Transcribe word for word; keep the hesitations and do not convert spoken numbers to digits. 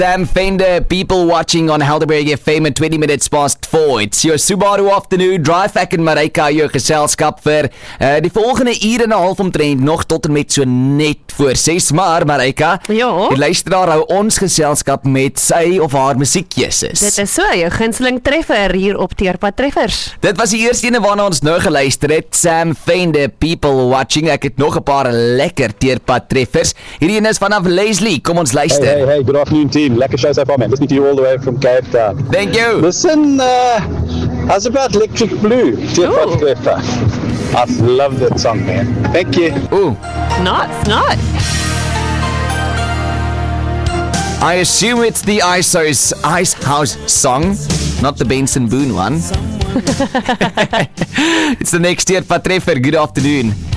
Damn Fender, people watching on Helderberg F M at twenty minutes past four. It's your Subaru afternoon drive. Ek en Marika jou geselskap vir uh, die volgende uur en 'n half omtrent nog tot en met so net voor ses. Maar Marika, ja, die luisteraar hou ons geselskap met sy of haar musiekkeuses. Dit is so, jou gunsteling treffer hier op Teerpad Treffers. Dit was die eerste ene waarna ons nou geluister het. Sam Fender, people watching. Ek het nog 'n paar lekker Teerpad treffers. Hierdie een is vanaf Leslie. Kom ons luister. Hey, hey, hey, good afternoon team. Lekker show so far, man. Listening to you all the way from Cape Town. Thank you. Listen, uh, how's about Electric Blue? Teerpad Treffer. I love that song, man. Thank you. Ooh. Nice, nice. I assume it's the Iso's Ice House song, not the Benson Boone one. It's the next Teerpad treffer. Good afternoon.